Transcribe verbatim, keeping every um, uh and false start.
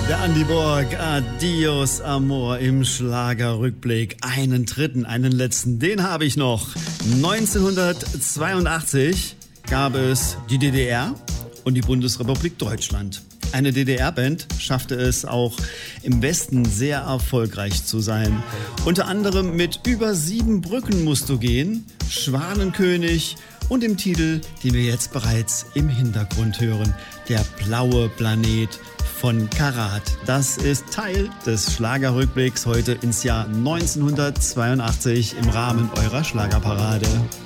Der Andi Borg, Adios Amor im Schlagerrückblick. Einen dritten, einen letzten, den habe ich noch. neunzehnhundertzweiundachtzig gab es die D D R und die Bundesrepublik Deutschland. Eine D D R-Band schaffte es auch im Westen sehr erfolgreich zu sein. Unter anderem mit Über sieben Brücken musst du gehen, Schwanenkönig und dem Titel, den wir jetzt bereits im Hintergrund hören, Der blaue Planet von Karat. Das ist Teil des Schlagerrückblicks heute ins Jahr neunzehnhundertzweiundachtzig im Rahmen eurer Schlagerparade.